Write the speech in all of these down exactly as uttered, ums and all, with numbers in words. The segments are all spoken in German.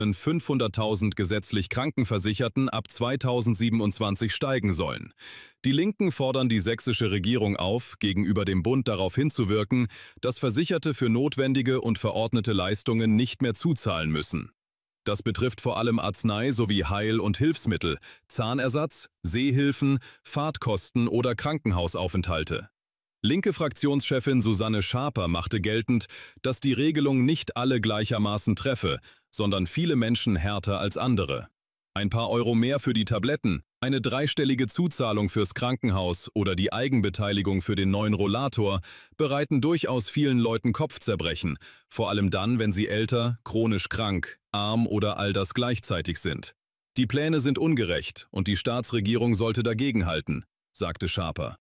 fünfhunderttausend gesetzlich Krankenversicherten ab zweitausendsiebenundzwanzig steigen sollen. Die Linken fordern die sächsische Regierung auf, gegenüber dem Bund darauf hinzuwirken, dass Versicherte für notwendige und verordnete Leistungen nicht mehr zuzahlen müssen. Das betrifft vor allem Arznei sowie Heil- und Hilfsmittel, Zahnersatz, Sehhilfen, Fahrtkosten oder Krankenhausaufenthalte. Linke Fraktionschefin Susanne Schaper machte geltend, dass die Regelung nicht alle gleichermaßen treffe, sondern viele Menschen härter als andere. Ein paar Euro mehr für die Tabletten, eine dreistellige Zuzahlung fürs Krankenhaus oder die Eigenbeteiligung für den neuen Rollator bereiten durchaus vielen Leuten Kopfzerbrechen, vor allem dann, wenn sie älter, chronisch krank, arm oder all das gleichzeitig sind. Die Pläne sind ungerecht und die Staatsregierung sollte dagegenhalten, sagte Schaper.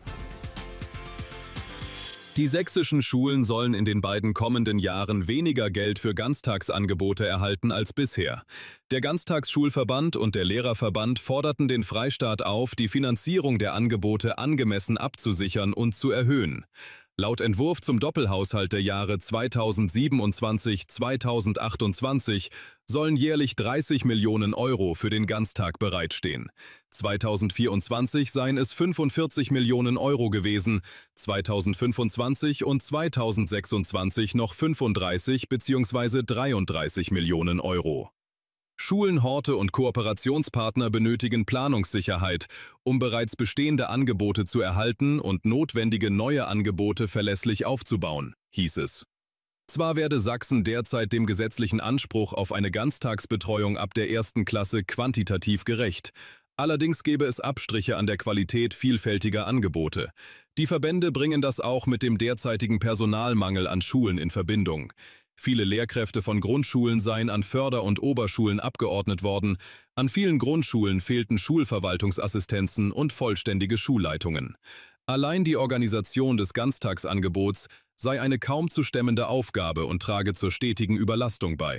Die sächsischen Schulen sollen in den beiden kommenden Jahren weniger Geld für Ganztagsangebote erhalten als bisher. Der Ganztagsschulverband und der Lehrerverband forderten den Freistaat auf, die Finanzierung der Angebote angemessen abzusichern und zu erhöhen. Laut Entwurf zum Doppelhaushalt der Jahre zweitausendsiebenundzwanzig bis zweitausendachtundzwanzig sollen jährlich dreißig Millionen Euro für den Ganztag bereitstehen. zweitausendvierundzwanzig seien es fünfundvierzig Millionen Euro gewesen, zweitausendfünfundzwanzig und zweitausendsechsundzwanzig noch fünfunddreißig bzw. dreiunddreißig Millionen Euro. Schulen, Horte und Kooperationspartner benötigen Planungssicherheit, um bereits bestehende Angebote zu erhalten und notwendige neue Angebote verlässlich aufzubauen, hieß es. Zwar werde Sachsen derzeit dem gesetzlichen Anspruch auf eine Ganztagsbetreuung ab der ersten Klasse quantitativ gerecht. Allerdings gäbe es Abstriche an der Qualität vielfältiger Angebote. Die Verbände bringen das auch mit dem derzeitigen Personalmangel an Schulen in Verbindung. Viele Lehrkräfte von Grundschulen seien an Förder- und Oberschulen abgeordnet worden. An vielen Grundschulen fehlten Schulverwaltungsassistenzen und vollständige Schulleitungen. Allein die Organisation des Ganztagsangebots sei eine kaum zu stemmende Aufgabe und trage zur stetigen Überlastung bei.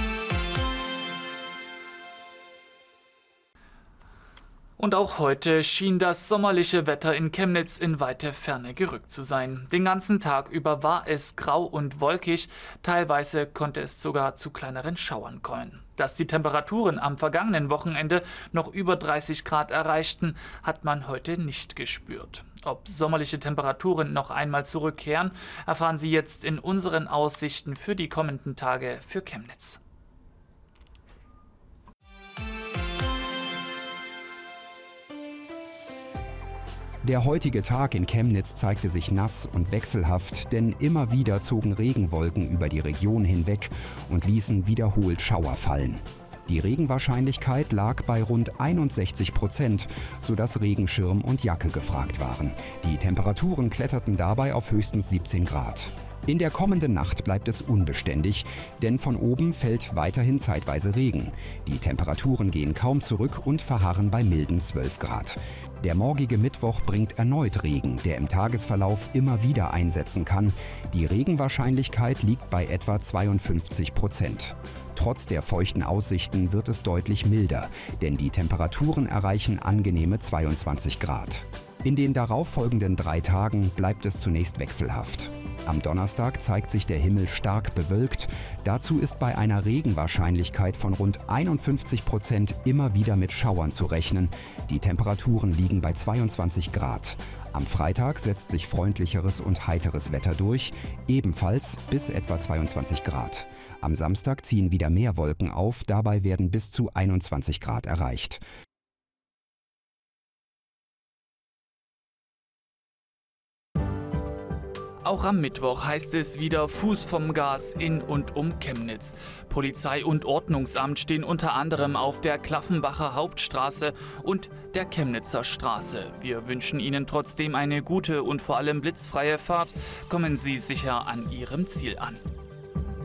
Und auch heute schien das sommerliche Wetter in Chemnitz in weite Ferne gerückt zu sein. Den ganzen Tag über war es grau und wolkig, teilweise konnte es sogar zu kleineren Schauern kommen. Dass die Temperaturen am vergangenen Wochenende noch über dreißig Grad erreichten, hat man heute nicht gespürt. Ob sommerliche Temperaturen noch einmal zurückkehren, erfahren Sie jetzt in unseren Aussichten für die kommenden Tage für Chemnitz. Der heutige Tag in Chemnitz zeigte sich nass und wechselhaft, denn immer wieder zogen Regenwolken über die Region hinweg und ließen wiederholt Schauer fallen. Die Regenwahrscheinlichkeit lag bei rund einundsechzig Prozent, sodass Regenschirm und Jacke gefragt waren. Die Temperaturen kletterten dabei auf höchstens siebzehn Grad. In der kommenden Nacht bleibt es unbeständig, denn von oben fällt weiterhin zeitweise Regen. Die Temperaturen gehen kaum zurück und verharren bei milden zwölf Grad. Der morgige Mittwoch bringt erneut Regen, der im Tagesverlauf immer wieder einsetzen kann. Die Regenwahrscheinlichkeit liegt bei etwa zweiundfünfzig Prozent. Trotz der feuchten Aussichten wird es deutlich milder, denn die Temperaturen erreichen angenehme zweiundzwanzig Grad. In den darauffolgenden drei Tagen bleibt es zunächst wechselhaft. Am Donnerstag zeigt sich der Himmel stark bewölkt. Dazu ist bei einer Regenwahrscheinlichkeit von rund einundfünfzig Prozent immer wieder mit Schauern zu rechnen. Die Temperaturen liegen bei zweiundzwanzig Grad. Am Freitag setzt sich freundlicheres und heiteres Wetter durch, ebenfalls bis etwa zweiundzwanzig Grad. Am Samstag ziehen wieder mehr Wolken auf, dabei werden bis zu einundzwanzig Grad erreicht. Auch am Mittwoch heißt es wieder Fuß vom Gas in und um Chemnitz. Polizei und Ordnungsamt stehen unter anderem auf der Klaffenbacher Hauptstraße und der Chemnitzer Straße. Wir wünschen Ihnen trotzdem eine gute und vor allem blitzfreie Fahrt. Kommen Sie sicher an Ihrem Ziel an.